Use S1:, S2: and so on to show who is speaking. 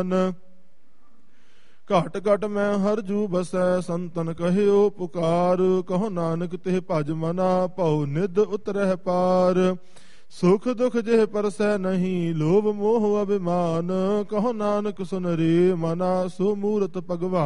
S1: ਨਿਧਾਨ। ਘਟ ਘਟ ਮੈਂ ਹਰ ਜੂ ਬਸੈ ਸੰਤਨ ਕਹਿਓ ਪੁਕਾਰ। ਕਹੋ ਨਾਨਕ ਤਿਹ ਭਜ ਮਨਾ ਭਉ ਨਿਧ ਉਤਰਹਿ ਪਾਰ। ਸੁਖ ਦੁਖ ਜਿਹ ਪਰਸੈ ਨਹੀਂ ਲੋਭ ਮੋਹ ਅਭਿਮਾਨ। ਕਹੋ ਨਾਨਕ ਸੁਨ ਰੇ ਮਨਾ ਸੋ ਮੂਰਤ ਭਗਵਾਨ।